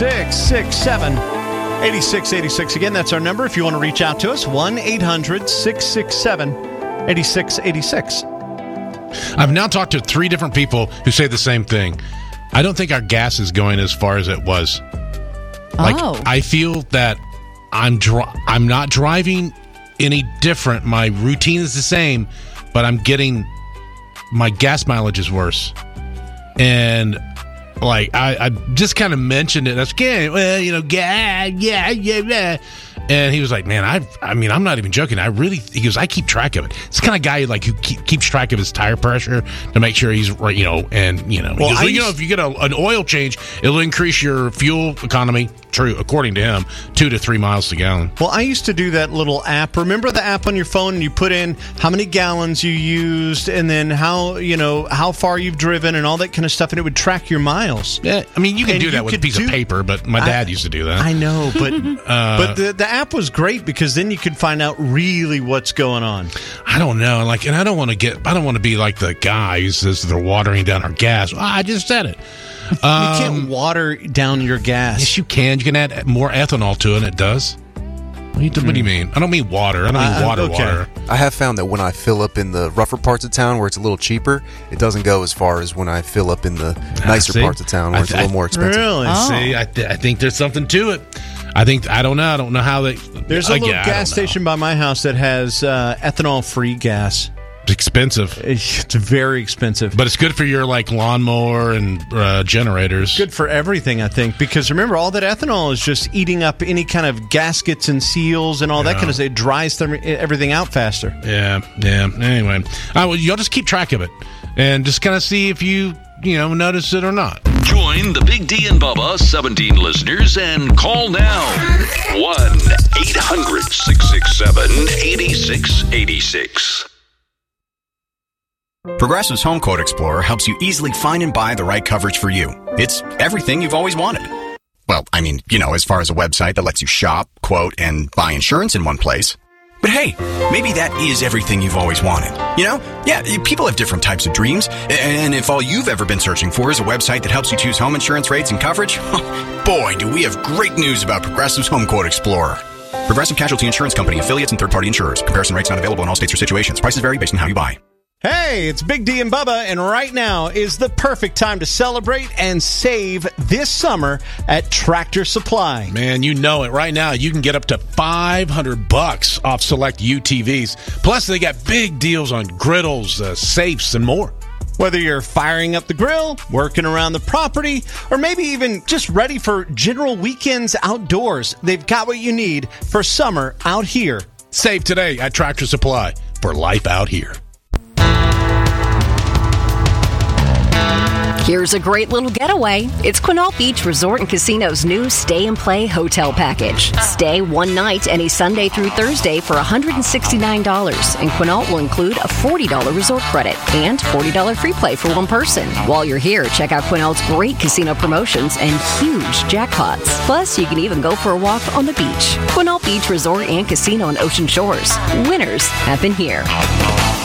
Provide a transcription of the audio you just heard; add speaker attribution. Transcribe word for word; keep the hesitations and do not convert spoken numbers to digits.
Speaker 1: six six seven, eight six eight six. Again, that's our number if you want to reach out to us. one eight hundred six six seven eight six eight six.
Speaker 2: I've now talked to three different people who say the same thing. I don't think our gas is going as far as it was. Like,
Speaker 3: oh.
Speaker 2: I feel that I'm dri- I'm not driving any different. My routine is the same, but I'm getting my gas mileage is worse. And like I, I just kind of mentioned it. I was getting, well, you know, yeah, yeah, yeah, yeah. And he was like, "Man, I, I mean, I'm not even joking. I really." He goes, "I keep track of it." It's the kind of guy like who keep, keeps track of his tire pressure to make sure he's right, you know, and you know,
Speaker 1: well,
Speaker 2: he goes,
Speaker 1: I
Speaker 2: you know,
Speaker 1: used-
Speaker 2: if you get a, an oil change, it'll increase your fuel economy. True, according to him, two to three miles to gallon.
Speaker 1: Well, I used to do that little app. Remember the app on your phone, and you put in how many gallons you used, and then how you know how far you've driven, and all that kind of stuff, and it would track your miles.
Speaker 2: Yeah, I mean, you can
Speaker 1: And
Speaker 2: do
Speaker 1: you
Speaker 2: that with a
Speaker 1: could
Speaker 2: piece
Speaker 1: do-
Speaker 2: of paper, but my dad
Speaker 1: I-
Speaker 2: used to do that.
Speaker 1: I know, but
Speaker 2: Uh,
Speaker 1: but the the app was great because then you could find out really what's going on.
Speaker 2: I don't know, like, and I don't want to get, I don't want to be like the guy who says they're watering down our gas. Well, I just said it.
Speaker 1: You
Speaker 2: Um,
Speaker 1: can't water down your gas.
Speaker 2: Yes, you can. You can add more ethanol to it, and it does. What do you, what do you mean? I don't mean water. I don't mean
Speaker 1: Uh,
Speaker 2: water,
Speaker 1: okay.
Speaker 2: water.
Speaker 4: I have found that when I fill up in the rougher parts of town where it's a little cheaper, it doesn't go as far as when I fill up in the nicer
Speaker 2: see?
Speaker 4: parts of town where
Speaker 2: I
Speaker 4: it's a
Speaker 2: th-
Speaker 4: little more expensive.
Speaker 1: Really?
Speaker 3: Oh.
Speaker 2: See, I, th- I think there's something to it. I think, I don't know. I don't know how they.
Speaker 1: There's a
Speaker 2: Again,
Speaker 1: little
Speaker 2: I
Speaker 1: gas
Speaker 2: don't know.
Speaker 1: station by my house that has uh, ethanol-free gas.
Speaker 2: It's expensive,
Speaker 1: It's very expensive.
Speaker 2: but it's good for your like lawnmower and uh, generators.
Speaker 1: Good for everything, I think, because remember, all that ethanol is just eating up any kind of gaskets and seals and all that
Speaker 2: Yeah.
Speaker 1: kind of stuff. It dries them, everything out faster.
Speaker 2: Yeah, yeah. Anyway, uh, well, y'all just keep track of it and just kind of see if you, you know, notice it or not.
Speaker 5: Join the Big D and Bubba seventeen listeners and call now. one eight hundred six six seven eight six eight six.
Speaker 6: Progressive's Home Quote Explorer helps you easily find and buy the right coverage for you. It's everything you've always wanted. Well, I mean, you know, as far as a website that lets you shop, quote, and buy insurance in one place. But hey, maybe that is everything you've always wanted. You know? Yeah, people have different types of dreams. And if all you've ever been searching for is a website that helps you choose home insurance rates and coverage, boy, do we have great news about Progressive's Home Quote Explorer. Progressive Casualty Insurance Company, affiliates, and third-party insurers. Comparison rates not available in all states or situations. Prices vary based on how you buy.
Speaker 1: Hey, it's Big D and Bubba, and right now is the perfect time to celebrate and save this summer at Tractor Supply.
Speaker 2: Man, you know it. Right now, you can get up to five hundred bucks off select U T Vs. Plus, they got big deals on griddles, uh, safes, and more.
Speaker 1: Whether you're firing up the grill, working around the property, or maybe even just ready for general weekends outdoors, they've got what you need for summer out here.
Speaker 2: Save today at Tractor Supply for life out here.
Speaker 7: Here's a great little getaway. It's Quinault Beach Resort and Casino's new Stay and Play hotel package. Stay one night any Sunday through Thursday for one hundred sixty-nine dollars, and Quinault will include a forty dollars resort credit and forty dollars free play for one person. While you're here, check out Quinault's great casino promotions and huge jackpots. Plus, you can even go for a walk on the beach. Quinault Beach Resort and Casino on Ocean Shores. Winners have been here.